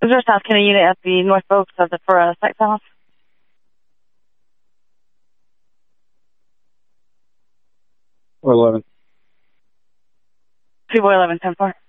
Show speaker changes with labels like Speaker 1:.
Speaker 1: Is there a South County unit at the North Oaks for a sex house?
Speaker 2: 411.
Speaker 1: 2 boy 11, 10 4.